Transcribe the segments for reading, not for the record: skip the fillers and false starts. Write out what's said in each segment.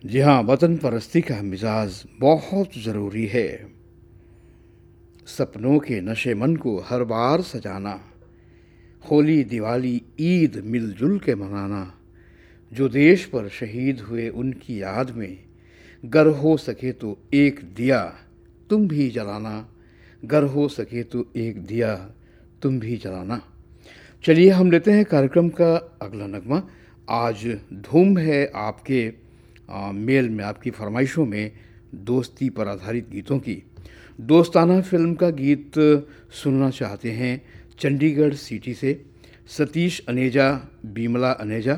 जी हाँ, वतन परस्ती का मिजाज बहुत ज़रूरी है। सपनों के नशे मन को हर बार सजाना, होली दिवाली ईद मिलजुल के मनाना, जो देश पर शहीद हुए उनकी याद में, गर हो सके तो एक दिया तुम भी जलाना, गर हो सके तो एक दिया तुम भी जलाना। चलिए हम लेते हैं कार्यक्रम का अगला नगमा। आज धूम है आपके मेल में, आपकी फरमाइशों में दोस्ती पर आधारित गीतों की। दोस्ताना फिल्म का गीत सुनना चाहते हैं चंडीगढ़ सिटी से सतीश अनेजा, बीमला अनेजा,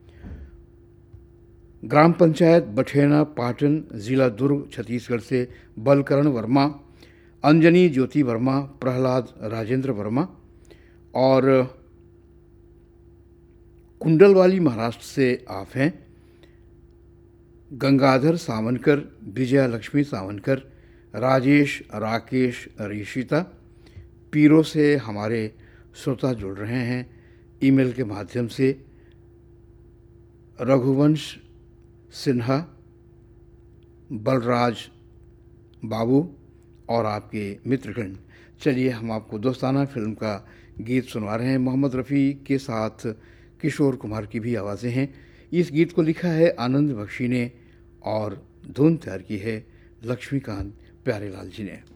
ग्राम पंचायत बठेना पाटन, जिला दुर्ग छत्तीसगढ़ से बलकरण वर्मा, अंजनी ज्योति वर्मा, प्रहलाद राजेंद्र वर्मा और कुंडलवाली महाराष्ट्र से आप हैं गंगाधर सावनकर, विजया लक्ष्मी सावनकर, राजेश राकेश ऋषिता। पीरो से हमारे श्रोता जुड़ रहे हैं ईमेल के माध्यम से। रघुवंश सिन्हा, बलराज बाबू और आपके मित्रगण। चलिए हम आपको दोस्ताना फिल्म का गीत सुनवा रहे हैं। मोहम्मद रफ़ी के साथ किशोर कुमार की भी आवाज़ें हैं। इस गीत को लिखा है आनंद बख्शी ने और धुन तैयार की है लक्ष्मीकांत प्यारेलाल जी ने।